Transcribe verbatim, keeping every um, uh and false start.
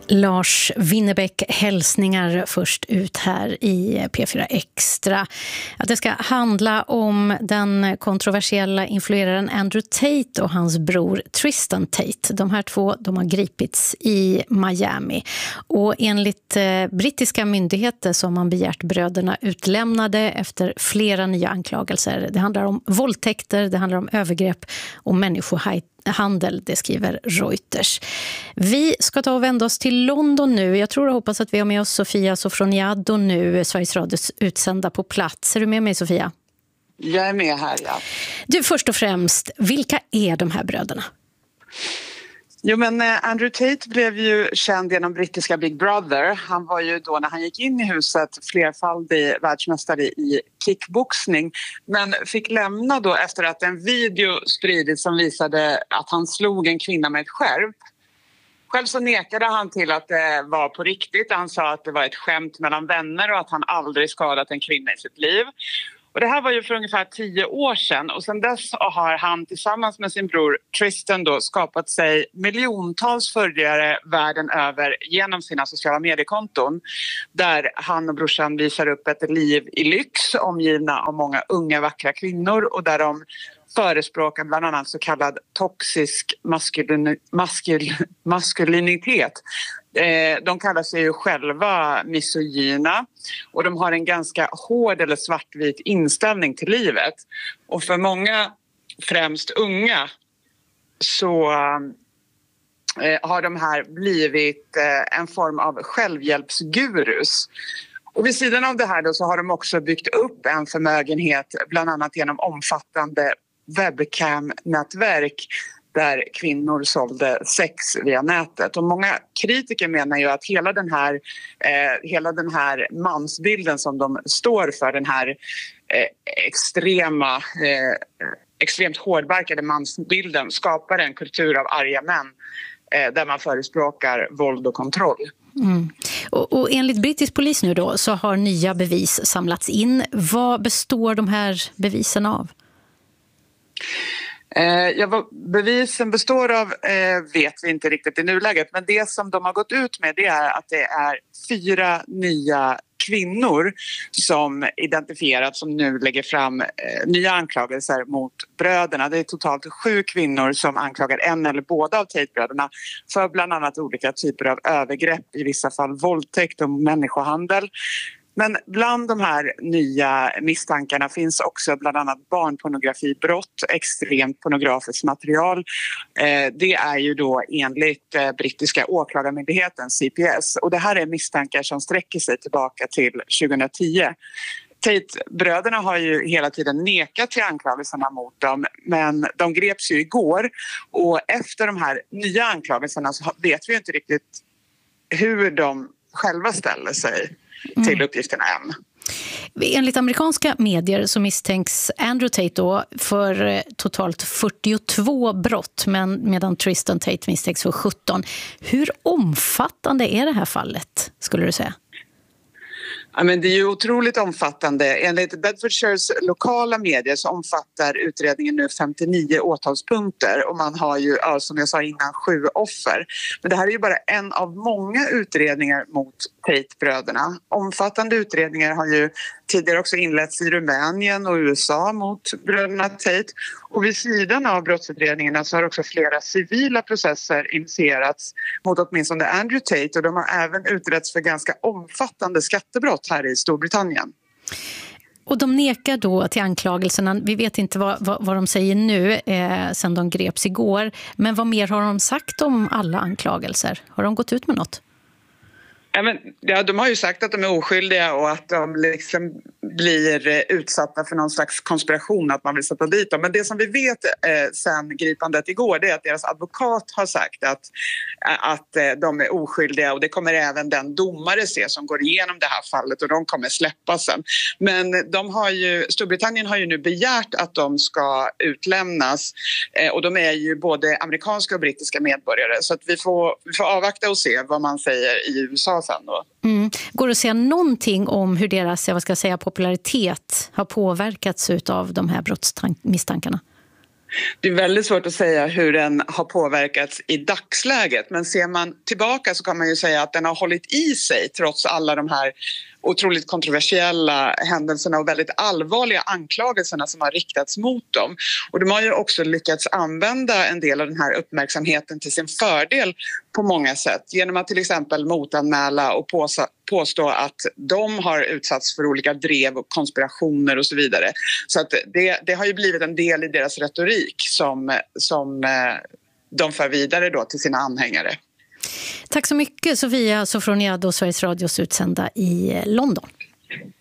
Lars Winnerbäck, hälsningar först ut här i P fyra Extra. Att det ska handla om den kontroversiella influeraren Andrew Tate och hans bror Tristan Tate. De här två de har gripits i Miami. Och enligt eh, brittiska myndigheter så har man begärt bröderna utlämnade efter flera nya anklagelser. Det handlar om våldtäkter, det handlar om övergrepp och människohandel, det skriver Reuters. Vi ska ta och vända oss till London nu. Jag tror och hoppas att vi har med oss Sofia Sofroniado nu, Sveriges Radios utsända på plats. Är du med mig, Sofia? Jag är med här, ja. Du, först och främst, vilka är de här bröderna? Jo, men Andrew Tate blev ju känd genom brittiska Big Brother. Han var ju då när han gick in i huset flerfaldig världsmästare i kickboxning, men fick lämna då efter att en video spridits som visade att han slog en kvinna med ett skärp. Själv så nekade han till att det var på riktigt. Han sa att det var ett skämt mellan vänner och att han aldrig skadat en kvinna i sitt liv. Och det här var ju för ungefär tio år sedan, och sedan dess har han tillsammans med sin bror Tristan då skapat sig miljontals följare världen över genom sina sociala mediekonton, där han och brorsan visar upp ett liv i lyx omgivna av många unga vackra kvinnor, och där de förespråkar bland annat så kallad toxisk maskulin, maskul, maskulinitet. Eh, de kallar sig ju själva misogyna, och de har en ganska hård eller svartvit inställning till livet. Och för många, främst unga, så eh, har de här blivit eh, en form av självhjälpsgurus. Och vid sidan av det här då så har de också byggt upp en förmögenhet, bland annat genom omfattande webcam-nätverk där kvinnor sålde sex via nätet. Och många kritiker menar ju att hela den här, eh, hela den här mansbilden som de står för, den här eh, extrema, eh, extremt hårdbarkade mansbilden, skapar en kultur av arga män eh, där man förespråkar våld och kontroll. Mm. Och, och enligt brittisk polis nu då så har nya bevis samlats in. Vad består de här bevisen av? Eh, ja, vad bevisen består av eh, vet vi inte riktigt i nuläget, men det som de har gått ut med det är att det är fyra nya kvinnor som identifierats som nu lägger fram eh, nya anklagelser mot bröderna. Det är totalt sju kvinnor som anklagar en eller båda av Tate-bröderna för bland annat olika typer av övergrepp, i vissa fall våldtäkt och människohandel. Men bland de här nya misstankarna finns också bland annat barnpornografibrott, extremt pornografiskt material. Eh, det är ju då enligt eh, brittiska åklagarmyndigheten C P S. Och det här är misstankar som sträcker sig tillbaka till tjugohundratio. Tate-bröderna har ju hela tiden nekat till anklagelserna mot dem, men de greps ju igår. Och efter de här nya anklagelserna så vet vi inte riktigt hur de själva ställer sig till uppgifterna än. Enligt amerikanska medier så misstänks Andrew Tate då för totalt fyrtiotvå brott, men medan Tristan Tate misstänks för sjutton. Hur omfattande är det här fallet, skulle du säga? Ja, men det är ju otroligt omfattande. Enligt Bedfordshires lokala medier så omfattar utredningen nu femtionio åtalspunkter, och man har ju, ja, som jag sa innan, sju offer. Men det här är ju bara en av många utredningar mot Tate-bröderna. Omfattande utredningar har ju tidigare också inletts i Rumänien och U S A mot bröderna Tate. Och vid sidan av brottsutredningarna så har också flera civila processer initierats mot åtminstone Andrew Tate, och de har även utretts för ganska omfattande skattebrott här i Storbritannien. Och de nekar då till anklagelserna. Vi vet inte vad, vad, vad de säger nu eh, sedan de greps igår. Men vad mer har de sagt om alla anklagelser? Har de gått ut med något? Ja, men, ja, de har ju sagt att de är oskyldiga och att de liksom blir utsatta för någon slags konspiration, att man vill sätta dit dem. Men det som vi vet eh, sen gripandet igår, det är att deras advokat har sagt att, att eh, de är oskyldiga, och det kommer även den domare se som går igenom det här fallet, och de kommer släppas sen. Men de har ju, Storbritannien har ju nu begärt att de ska utlämnas, eh, och de är ju både amerikanska och brittiska medborgare, så att vi får, vi får avvakta och se vad man säger i U S A. Mm. Går det att säga någonting om hur deras, jag ska säga, popularitet har påverkats av de här brottsmisstankarna? Det är väldigt svårt att säga hur den har påverkats i dagsläget, men ser man tillbaka så kan man ju säga att den har hållit i sig trots alla de här otroligt kontroversiella händelserna och väldigt allvarliga anklagelserna som har riktats mot dem. Och de har ju också lyckats använda en del av den här uppmärksamheten till sin fördel på många sätt. Genom att till exempel motanmäla och påstå att de har utsatts för olika drev och konspirationer och så vidare. Så att det, det har ju blivit en del i deras retorik som, som de för vidare då till sina anhängare. Tack så mycket Sofia Sofroniadou, Sveriges Radios utsända i London.